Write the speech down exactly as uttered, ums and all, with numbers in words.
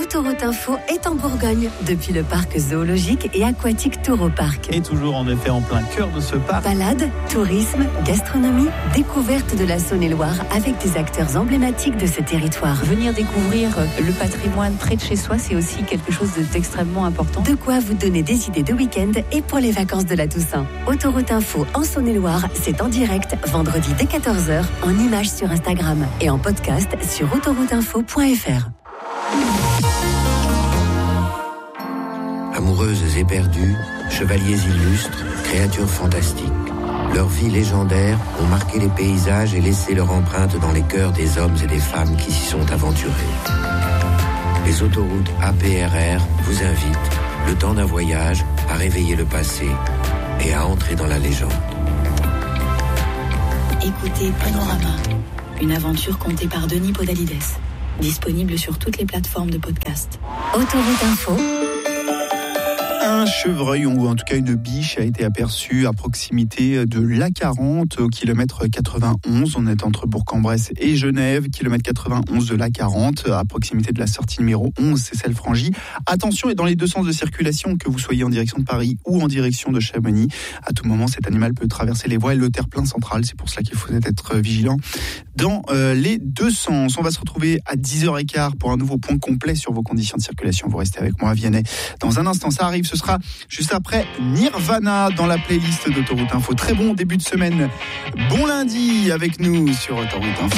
Autoroute Info est en Bourgogne, depuis le parc zoologique et aquatique Tour au Parc. Et toujours en effet en plein cœur de ce parc. Balade, tourisme, gastronomie, découverte de la Saône-et-Loire avec des acteurs emblématiques de ce territoire. Venir découvrir le patrimoine près de chez soi, c'est aussi quelque chose d'extrêmement important. De quoi vous donner des idées de week-end et pour les vacances de la Toussaint. Autoroute Info en Saône-et-Loire, c'est en direct, vendredi dès quatorze heures, en images sur Instagram et en podcast sur autoroute info point f r. Amoureuses éperdues, chevaliers illustres, créatures fantastiques. Leurs vies légendaires ont marqué les paysages et laissé leur empreinte dans les cœurs des hommes et des femmes qui s'y sont aventurés. Les autoroutes A P R R vous invitent, le temps d'un voyage, à réveiller le passé et à entrer dans la légende. Écoutez Panorama, une aventure contée par Denis Podalides. Disponible sur toutes les plateformes de podcast. Autoroute Info. Un chevreuil, ou en tout cas une biche, a été aperçu à proximité de l'A quarante, au kilomètre quatre-vingt-onze. On est entre Bourg-en-Bresse et Genève, kilomètre quatre-vingt-onze de l'A quarante, à proximité de la sortie numéro onze, c'est celle franchie. Attention, et dans les deux sens de circulation, que vous soyez en direction de Paris ou en direction de Chamonix, à tout moment, cet animal peut traverser les voies et le terre-plein central. C'est pour cela qu'il faut être vigilant dans euh, les deux sens. On va se retrouver à dix heures quinze pour un nouveau point complet sur vos conditions de circulation. Vous restez avec moi, Vianney. Dans un instant, ça arrive, ce sera juste après Nirvana dans la playlist d'Autoroute Info. Très bon début de semaine. Bon lundi avec nous sur Autoroute Info.